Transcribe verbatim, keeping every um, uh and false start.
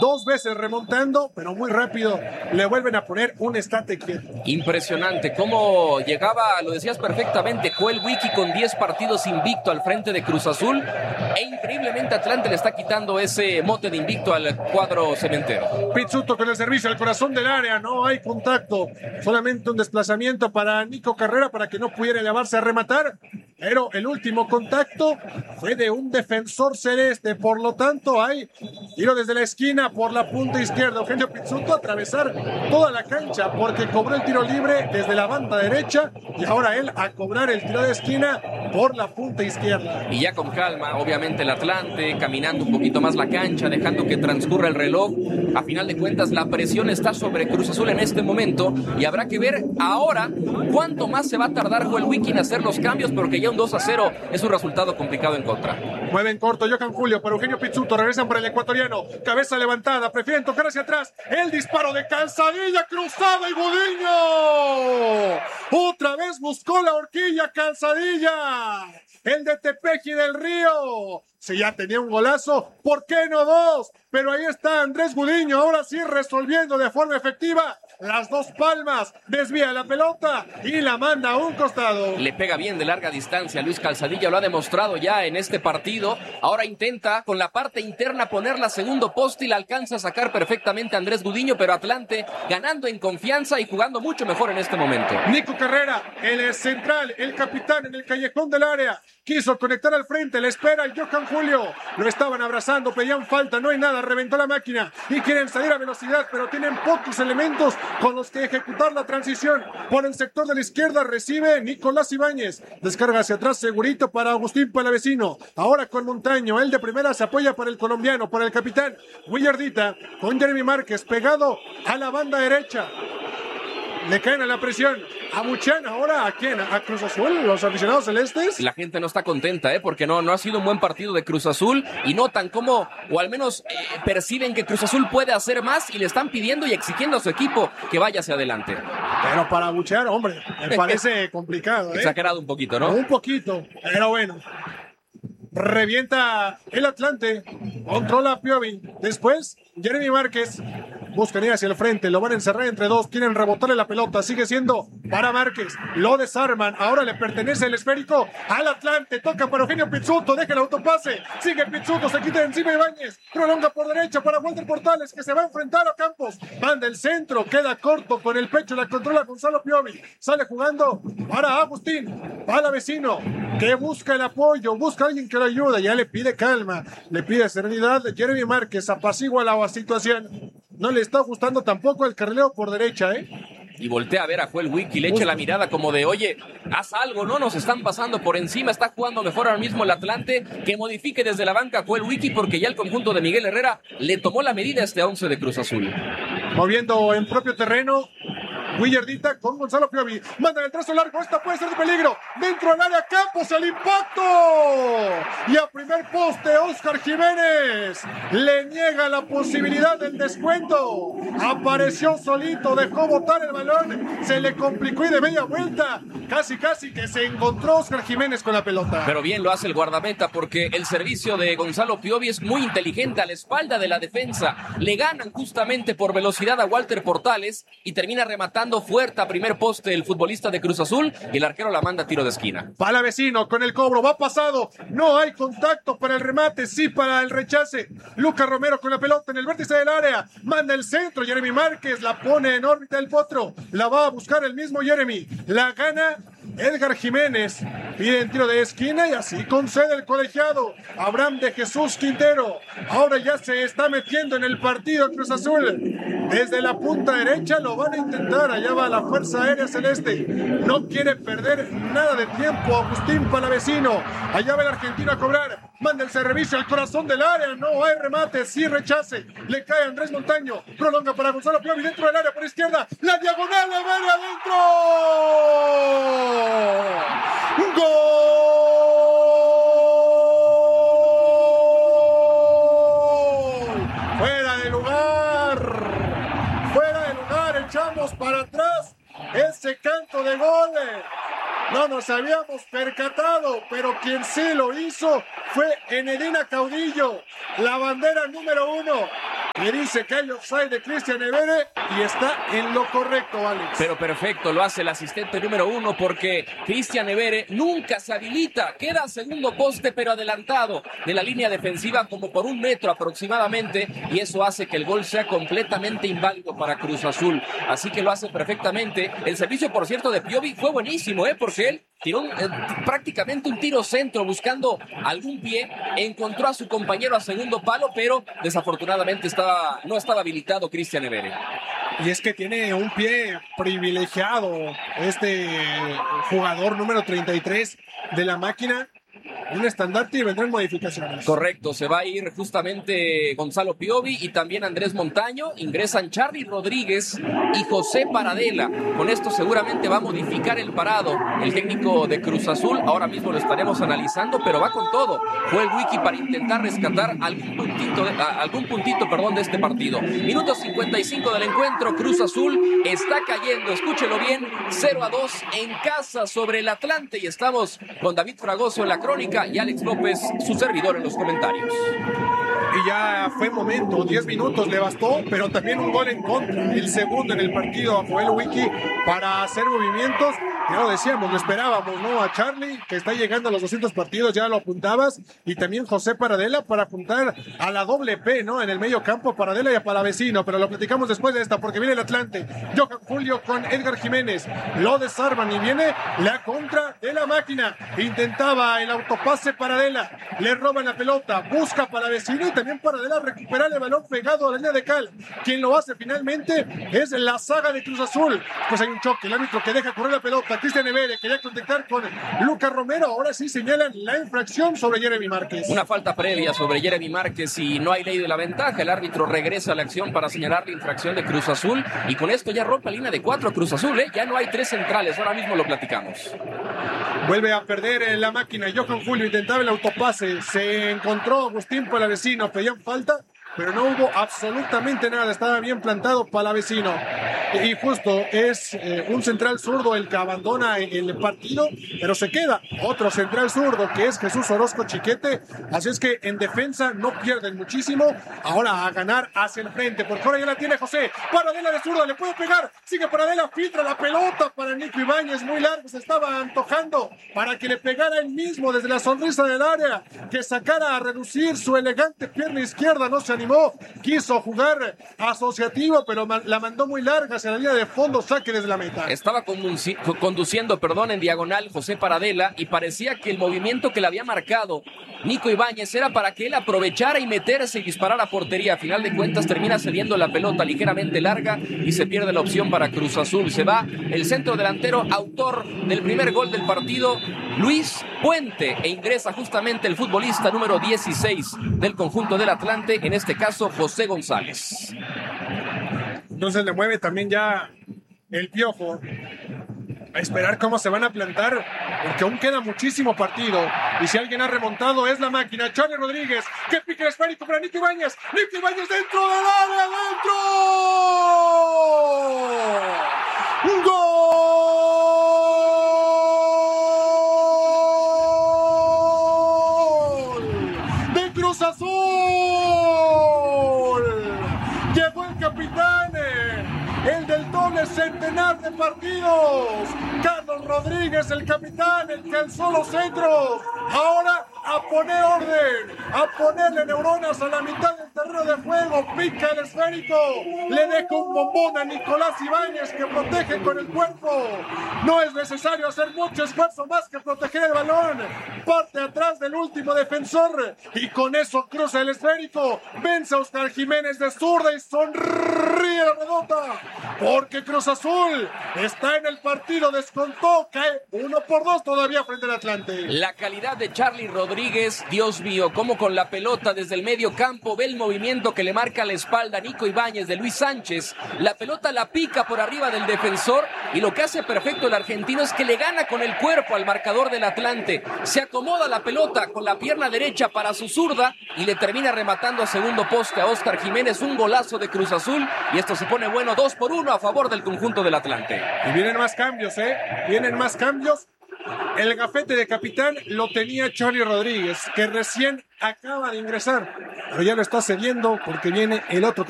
dos veces remontando, pero muy rápido le vuelven a poner un estate quieto. Impresionante cómo llegaba, lo decías perfectamente, Joel Wiki con diez partidos invicto al frente de Cruz Azul, e increíblemente Atlante le está quitando ese mote de invicto al cuadro cementero. Pizzuto con el servicio al corazón del área, no hay contacto, solamente un desplazamiento para Nico Carrera para que no pudiera llevarse a rematar, pero el último contacto fue de un defensor celeste, por lo tanto hay tiro desde la esquina por la punta izquierda. Eugenio Pizzuto a atravesar toda la cancha porque cobró el tiro libre desde la banda derecha y ahora él a cobrar el tiro de esquina por la punta izquierda. Y ya con calma, obviamente el Atlante caminando un poquito más la cancha, dejando que transcurra el reloj. A final de cuentas la presión está sobre Cruz Azul en este momento y habrá que ver ahora cuánto más se va a tardar Joel Wiki en hacer los cambios, porque ya un dos a cero es un resultado complicado en contra. Mueve en corto Johan Julio para Eugenio Pizzuto, regresan para el ecuatoriano, cabeza levantada, prefieren tocar hacia atrás, el disparo de Calzadilla, cruzado y Gudiño, otra vez buscó la horquilla Calzadilla, el de Tepeji del Río. Si ya tenía un golazo, ¿por qué no dos? Pero ahí está Andrés Gudiño, ahora sí resolviendo de forma efectiva. Las dos palmas, desvía la pelota y la manda a un costado. Le pega bien de larga distancia, Luis Calzadilla lo ha demostrado ya en este partido. Ahora intenta con la parte interna ponerla segundo poste y la alcanza a sacar perfectamente a Andrés Gudiño, pero Atlante ganando en confianza y jugando mucho mejor en este momento. Nico Carrera, el central, el capitán en el callejón del área, quiso conectar al frente, le espera el Johan Julio, lo estaban abrazando, pedían falta, no hay nada, reventó la máquina y quieren salir a velocidad, pero tienen pocos elementos con los que ejecutar la transición. Por el sector de la izquierda recibe Nicolás Ibáñez, descarga hacia atrás segurito para Agustín Palavecino, ahora con Montaño, él de primera se apoya para el colombiano, para el capitán Willardita, con Jeremy Márquez pegado a la banda derecha. Le caen a la presión. A Muchán, ahora ¿a quién? ¿A Cruz Azul? ¿Los aficionados celestes? La gente no está contenta, ¿eh? Porque no, no ha sido un buen partido de Cruz Azul y notan cómo, o al menos eh, perciben que Cruz Azul puede hacer más y le están pidiendo y exigiendo a su equipo que vaya hacia adelante. Pero para Muchán, hombre, me parece complicado, ¿eh? Exagerado un poquito, ¿no? Un poquito, pero bueno. Revienta el Atlante, controla Piovi. Después, Jeremy Márquez. Buscan ir hacia el frente, lo van a encerrar entre dos, quieren rebotarle la pelota, sigue siendo para Márquez, lo desarman, ahora le pertenece el esférico al Atlante, toca para Eugenio Pizzuto, deja el autopase, sigue Pizzuto, se quita encima Ibáñez, prolonga por derecha para Walter Portales, que se va a enfrentar a Campos, manda el centro, queda corto con el pecho, la controla Gonzalo Piovi, sale jugando para Agustín, para Vecino, que busca el apoyo, busca a alguien que lo ayude, ya le pide calma, le pide serenidad, Jeremy Márquez apacigua la situación. No le está gustando tampoco el carrilero por derecha, ¿eh? Y voltea a ver a Joel Wiki, le echa la mirada como de, oye, haz algo, ¿no? Nos están pasando por encima, está jugando mejor ahora mismo el Atlante, que modifique desde la banca a Joel Wiki, porque ya el conjunto de Miguel Herrera le tomó la medida a este once de Cruz Azul. Moviendo en propio terreno, Willardita con Gonzalo Piovi, manda el trazo largo, esta puede ser de peligro, dentro del área Campos, el impacto, y a primer poste Óscar Jiménez, le niega la posibilidad del descuento, apareció solito, dejó botar el balón, se le complicó y de media vuelta, casi casi que se encontró Óscar Jiménez con la pelota. Pero bien lo hace el guardameta, porque el servicio de Gonzalo Piovi es muy inteligente a la espalda de la defensa, le ganan justamente por velocidad a Walter Portales y termina rematando fuerte a primer poste el futbolista de Cruz Azul y el arquero la manda a tiro de esquina. Palavecino con el cobro, va pasado, no hay contacto para el remate, sí para el rechace. Lucas Romero con la pelota en el vértice del área, manda el centro, Jeremy Márquez la pone en órbita del potro, la va a buscar el mismo Jeremy, la gana Edgar Jiménez, pide en tiro de esquina y así concede el colegiado. Abraham de Jesús Quintero, ahora ya se está metiendo en el partido Cruz Azul. Desde la punta derecha lo van a intentar, allá va la Fuerza Aérea Celeste, no quiere perder nada de tiempo Agustín Palavecino, allá va el argentino a cobrar, manda el servicio al corazón del área, no hay remate, sí rechace, le cae Andrés Montaño, prolonga para Gonzalo Piovi dentro del área por izquierda, la diagonal de Vélez adentro, ¡gol! Fuera de lugar, fuera de lugar, echamos para atrás ese canto de goles. No nos habíamos percatado, pero quien sí lo hizo fue Enedina Caudillo, la bandera número uno. Le dice que hay offside de Cristian Evere y está en lo correcto, Alex. Pero perfecto, lo hace el asistente número uno porque Cristian Evere nunca se habilita. Queda segundo poste, pero adelantado de la línea defensiva como por un metro aproximadamente, y eso hace que el gol sea completamente inválido para Cruz Azul. Así que lo hace perfectamente. El servicio, por cierto, de Piovi fue buenísimo, ¿eh? Porque él tiró un, eh, prácticamente un tiro centro buscando algún pie, encontró a su compañero a segundo palo, pero desafortunadamente estaba, no estaba habilitado Cristian Evere. Y es que tiene un pie privilegiado este jugador número treinta y tres de la máquina. Un estandarte y vendrán modificaciones. Correcto, se va a ir justamente Gonzalo Piovi y también Andrés Montaño. Ingresan Charly Rodríguez y José Paradela. Con esto seguramente va a modificar el parado el técnico de Cruz Azul. Ahora mismo lo estaremos analizando, pero va con todo. Fue el wiki para intentar rescatar algún puntito, de, a, algún puntito perdón, de este partido. Minuto cincuenta y cinco del encuentro. Cruz Azul está cayendo, escúchelo bien, cero a dos en casa sobre el Atlante. Y estamos con David Fragoso en la crónica y Alex López, su servidor, en los comentarios. Y ya fue momento, diez minutos le bastó, pero también un gol en contra, el segundo en el partido a Joel Wiki para hacer movimientos. Ya lo decíamos, lo esperábamos, ¿no? A Charly, que está llegando a los doscientos partidos, ya lo apuntabas, y también José Paradela para apuntar a la doble P, ¿no? En el medio campo, Paradela y a Palavecino, pero lo platicamos después de esta, porque viene el Atlante. Johan Julio con Edgar Jiménez, lo desarman y viene la contra de la máquina. Intentaba el autopase Paradela, le roban la pelota, busca Palavecino y también Paradela recuperar el balón pegado a la línea de cal. Quien lo hace finalmente es la saga de Cruz Azul. Pues hay un choque, el árbitro que deja correr la pelota. Cristian Evere quería contactar con Lucas Romero. Ahora sí señalan la infracción sobre Jeremy Márquez. Una falta previa sobre Jeremy Márquez y no hay ley de la ventaja. El árbitro regresa a la acción para señalar la infracción de Cruz Azul y con esto ya rompe la línea de cuatro Cruz Azul, ¿eh? Ya no hay tres centrales, ahora mismo lo platicamos. Vuelve a perder la máquina. Johan Julio intentaba el autopase. Se encontró Agustín Palavecino. Pedían falta, pero no hubo absolutamente nada. Estaba bien plantado Palavecino. Y justo es eh, un central zurdo el que abandona el partido, pero se queda otro central zurdo que es Jesús Orozco Chiquete. Así es que en defensa no pierden muchísimo. Ahora a ganar hacia el frente. Por fuera ya la tiene José. Paradela de zurda, le puede pegar. Sigue Paradela, filtra la pelota para Nico Ibáñez. Muy largo, se estaba antojando para que le pegara él mismo desde la sonrisa del área. Que sacara a reducir su elegante pierna izquierda. No se animó. Quiso jugar asociativo, pero la mandó muy larga hacia la línea de fondo, saque desde la meta. Estaba conduci- conduciendo, perdón, en diagonal José Paradela y parecía que el movimiento que le había marcado Nico Ibáñez era para que él aprovechara y meterse y disparar a portería. A final de cuentas termina cediendo la pelota ligeramente larga y se pierde la opción para Cruz Azul. Se va el centro delantero, autor del primer gol del partido, Luis Puente, e ingresa justamente el futbolista número dieciséis del conjunto del Atlante, en este caso José González. Entonces le mueve también ya el Piojo a esperar cómo se van a plantar, porque aún queda muchísimo partido. Y si alguien ha remontado es la máquina. Charly Rodríguez, que pique el esférico para Nico Ibáñez. Nico Ibáñez dentro del área, dentro. ¡Gol! ¡De Cruz Azul! Llegó el capitán, el del doble centenar de partidos, Carlos Rodríguez, el capitán, el que alzó los centros. Ahora a poner orden, a ponerle neuronas a la mitad del terreno de juego. Pica el esférico, le deja un bombón a Nicolás Ibáñez, que protege con el cuerpo. No es necesario hacer mucho esfuerzo más que proteger el balón. Parte atrás del último defensor y con eso cruza el esférico. Vence a Oscar Jiménez de zurda y sonríe la redonda, porque Cruz Azul está en el partido, descontó, cae uno por dos todavía frente al Atlante. La calidad de Charly Rodríguez, Dios mío, como con la pelota desde el medio campo, ve el movimiento que le marca la espalda a Nico Ibáñez de Luis Sánchez, la pelota la pica por arriba del defensor y lo que hace perfecto el argentino es que le gana con el cuerpo al marcador del Atlante, se acomoda la pelota con la pierna derecha para su zurda y le termina rematando a segundo poste a Oscar Jiménez, un golazo de Cruz Azul y esto se pone bueno, dos por uno a favor del conjunto del Atlante. Y vienen más cambios, ¿eh? Vienen más cambios. El gafete de capitán lo tenía Charly Rodríguez, que recién acaba de ingresar, pero ya lo está cediendo porque viene el otro